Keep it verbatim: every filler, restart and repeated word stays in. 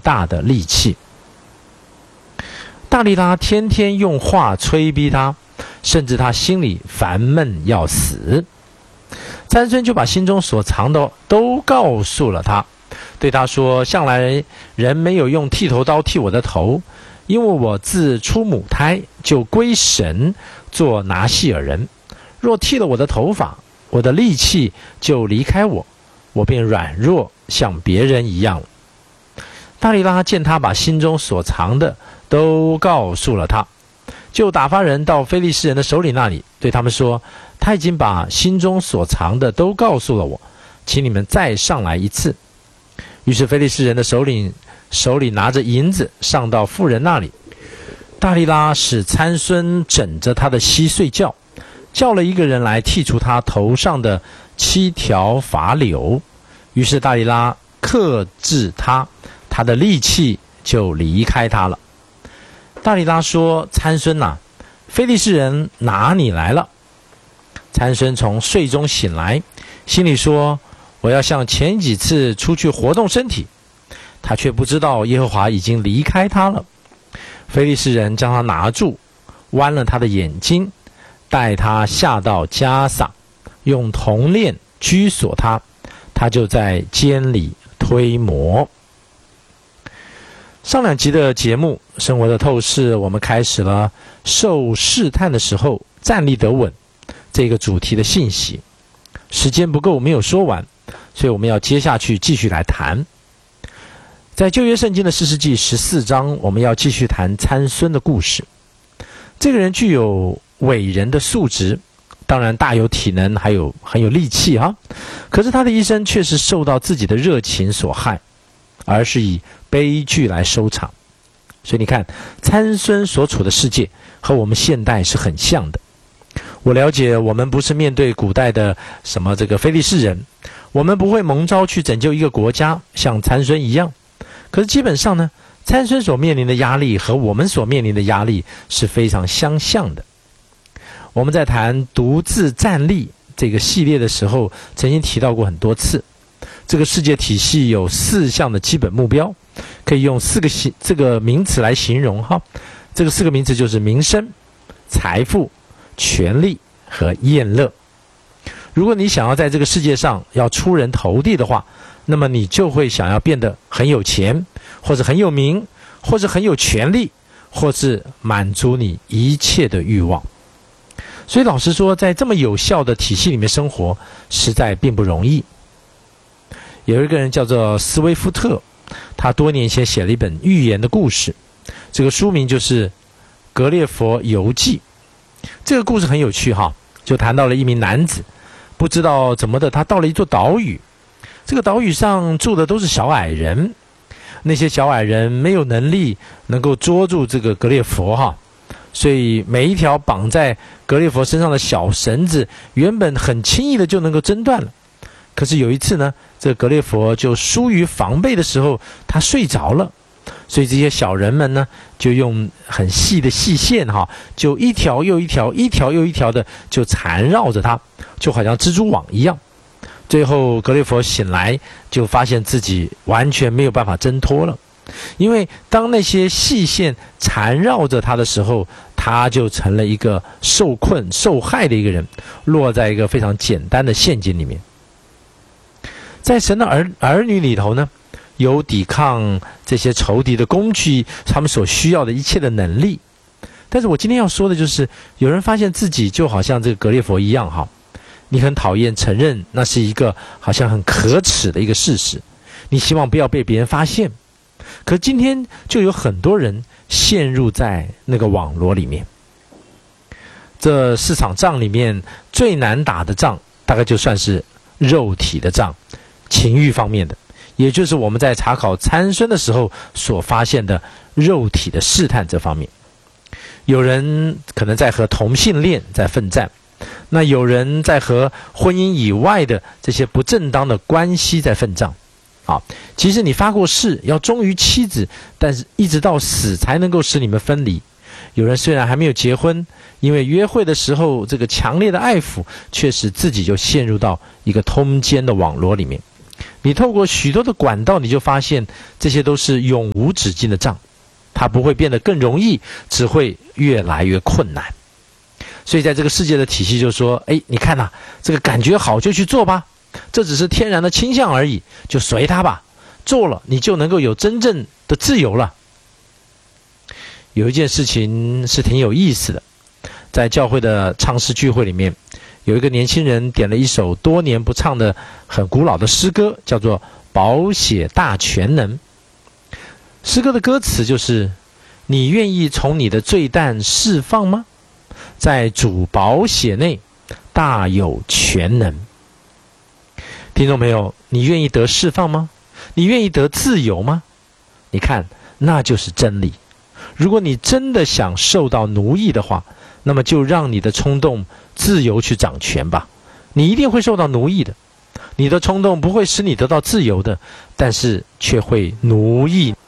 大的力气。大利拉天天用话催逼他，甚至他心里烦闷要死。参孙就把心中所藏的都告诉了他，对他说：向来人没有用剃头刀剃我的头，因为我自出母胎就归神做拿细尔人，若剃了我的头发，我的力气就离开我，我便软弱像别人一样了。大利拉见他把心中所藏的都告诉了他，就打发人到非利士人的首领那里，对他们说：他已经把心中所藏的都告诉了我，请你们再上来一次。于是非利士人的首领手里拿着银子上到妇人那里，大利拉使参孙枕着他的膝睡觉，叫了一个人来剔除他头上的七条发绺。于是大利拉克制他，他的力气就离开他了。大利拉说：参孙啊，非利士人拿你来了。参孙从睡中醒来，心里说：我要像前几次出去活动身体。他却不知道耶和华已经离开他了。非利士人将他拿住，剜了他的眼睛，带他下到迦撒，用铜链拘锁他，他就在监里推磨。上两集的节目《生活的透视》，我们开始了受试探的时候站立得稳这个主题的信息。时间不够，没有说完，所以我们要接下去继续来谈。在旧约圣经的士师记十四章，我们要继续谈参孙的故事。这个人具有伟人的素质，当然大有体能，还有很有力气哈。可是他的一生却是受到自己的热情所害，而是以悲剧来收场。所以你看，参孙所处的世界和我们现代是很像的。我了解，我们不是面对古代的什么这个非利士人，我们不会蒙召去拯救一个国家，像参孙一样。可是基本上呢，参孙所面临的压力和我们所面临的压力是非常相像的。我们在谈独自站立这个系列的时候，曾经提到过很多次。这个世界体系有四项的基本目标，可以用四个形这个名词来形容哈。这个四个名词就是民生、财富、权力和宴乐。如果你想要在这个世界上要出人头地的话，那么你就会想要变得很有钱，或者很有名，或者很有权力，或是满足你一切的欲望。所以老实说，在这么有效的体系里面生活，实在并不容易。有一个人叫做斯威夫特，他多年前写了一本寓言的故事，这个书名就是《格列佛游记》。这个故事很有趣哈，就谈到了一名男子，不知道怎么的，他到了一座岛屿，这个岛屿上住的都是小矮人，那些小矮人没有能力能够捉住这个格列佛哈，所以每一条绑在格列佛身上的小绳子原本很轻易的就能够挣断了。可是有一次呢，这个格列佛就疏于防备的时候，他睡着了，所以这些小人们呢，就用很细的细线哈，就一条又一条，一条又一条的就缠绕着他，就好像蜘蛛网一样。最后格列佛醒来，就发现自己完全没有办法挣脱了，因为当那些细线缠绕着他的时候，他就成了一个受困受害的一个人，落在一个非常简单的陷阱里面。在神的儿儿女里头呢，有抵抗这些仇敌的工具，他们所需要的一切的能力。但是我今天要说的就是，有人发现自己就好像这个格列佛一样哈，你很讨厌承认那是一个好像很可耻的一个事实，你希望不要被别人发现。可今天就有很多人陷入在那个网罗里面。这四场仗里面最难打的仗，大概就算是肉体的仗，情欲方面的，也就是我们在查考参孙的时候所发现的肉体的试探这方面。有人可能在和同性恋在奋战，那有人在和婚姻以外的这些不正当的关系在奋战。啊，其实你发过誓要忠于妻子，但是一直到死才能够使你们分离。有人虽然还没有结婚，因为约会的时候这个强烈的爱抚，却使自己就陷入到一个通奸的网络里面。 你透过许多的管道，你就发现这些都是永无止境的障，它不会变得更容易，只会越来越困难。所以在这个世界的体系就说，哎，你看呐、啊，这个感觉好就去做吧，这只是天然的倾向而已，就随它吧，做了你就能够有真正的自由了。有一件事情是挺有意思的，在教会的唱诗聚会里面，有一个年轻人点了一首多年不唱的很古老的诗歌，叫做《宝血大全能》。诗歌的歌词就是：你愿意从你的罪担释放吗？在主宝血内大有全能。听众朋友，你愿意得释放吗？你愿意得自由吗？你看，那就是真理。如果你真的想受到奴役的话，那么就让你的冲动自由去掌权吧。你一定会受到奴役的，你的冲动不会使你得到自由的，但是却会奴役。